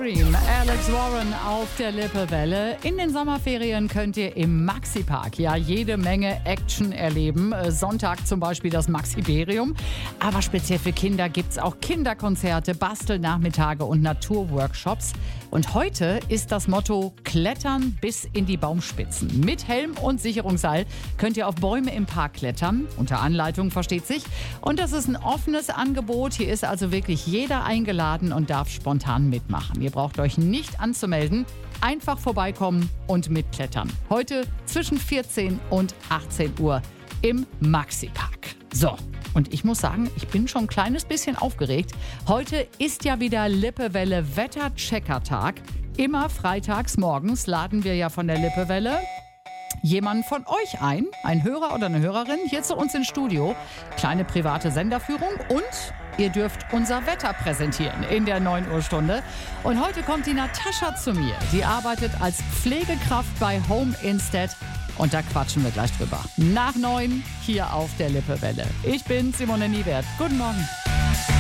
Dream, Alex Warren auf der Lippewelle. In den Sommerferien könnt ihr im Maxi-Park ja jede Menge Action erleben. Sonntag zum Beispiel das Maxiberium. Aber speziell für Kinder gibt es auch Kinderkonzerte, Bastelnachmittage und Naturworkshops. Und heute ist das Motto Klettern bis in die Baumspitzen. Mit Helm und Sicherungsseil könnt ihr auf Bäume im Park klettern. Unter Anleitung, versteht sich. Und das ist ein offenes Angebot. Hier ist also wirklich jeder eingeladen und darf spontan mitmachen. Ihr braucht euch nicht anzumelden. Einfach vorbeikommen und mitklettern. Heute zwischen 14 und 18 Uhr im Maxi-Park. So. Und ich muss sagen, ich bin schon ein kleines bisschen aufgeregt. Heute ist ja wieder Lippewelle Wetterchecker-Tag. Immer freitags morgens laden wir ja von der Lippewelle jemanden von euch ein Hörer oder eine Hörerin, hier zu uns ins Studio. Kleine private Senderführung und ihr dürft unser Wetter präsentieren in der 9 Uhr Stunde. Und heute kommt die Natascha zu mir. Sie arbeitet als Pflegekraft bei Home Instead. Und da quatschen wir gleich drüber. Nach 9 hier auf der Lippewelle. Ich bin Simone Niewert. Guten Morgen.